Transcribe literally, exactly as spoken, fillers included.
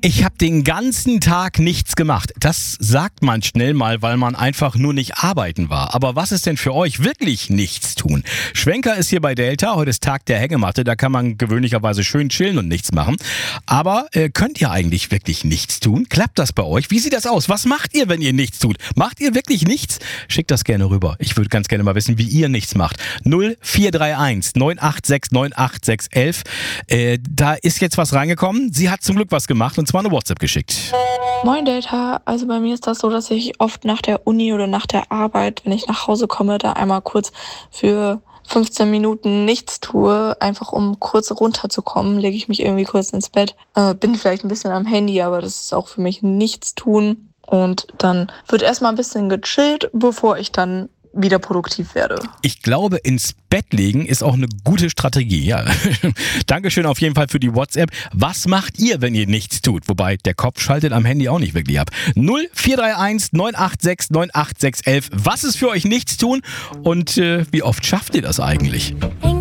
Ich habe den ganzen Tag nichts gemacht. Das sagt man schnell mal, weil man einfach nur nicht arbeiten war. Aber was ist denn für euch wirklich nichts tun? Schwenker ist hier bei Delta. Heute ist Tag der Hängematte. Da kann man gewöhnlicherweise schön chillen und nichts machen. Aber äh, könnt ihr eigentlich wirklich nichts tun? Klappt das bei euch? Wie sieht das aus? Was macht ihr, wenn ihr nichts tut? Macht ihr wirklich nichts? Schickt das gerne rüber. Ich würde ganz gerne mal wissen, wie ihr nichts macht. null vier drei eins neun acht sechs neun acht sechs eins. Äh, da ist jetzt was reingekommen. Sie hat zum Glück was gemacht und zwar eine WhatsApp geschickt. Moin Delta, also bei mir ist das so, dass ich oft nach der Uni oder nach der Arbeit, wenn ich nach Hause komme, da einmal kurz für fünfzehn Minuten nichts tue, einfach um kurz runterzukommen, lege ich mich irgendwie kurz ins Bett, äh, bin vielleicht ein bisschen am Handy, aber das ist auch für mich nichts tun und dann wird erstmal ein bisschen gechillt, bevor ich dann wieder produktiv werde. Ich glaube, ins Bett legen ist auch eine gute Strategie. Ja. Dankeschön auf jeden Fall für die WhatsApp. Was macht ihr, wenn ihr nichts tut? Wobei, der Kopf schaltet am Handy auch nicht wirklich ab. null vier drei eins neun acht sechs neun acht sechs eins. Was ist für euch nichts tun? Und äh, wie oft schafft ihr das eigentlich?